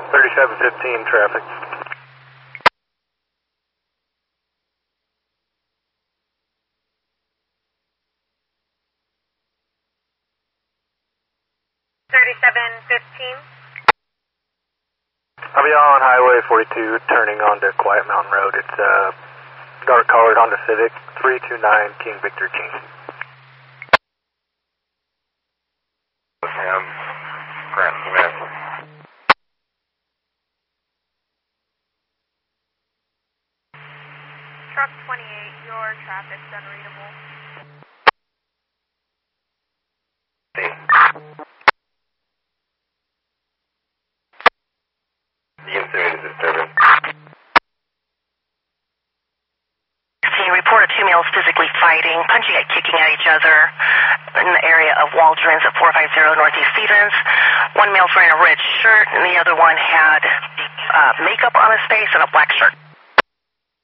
3715 traffic. I'll be on Highway 42 turning onto Quiet Mountain Road. It's dark colored Honda Civic 329 King Victor King. Sam, Grant Smith. Truck 28, your traffic's unreadable. The incident is disturbing. Reported two males physically fighting, punching and kicking at each other in the area of Waldron's at 450 Northeast Stevens. One male's wearing a red shirt, and the other one had makeup on his face and a black shirt.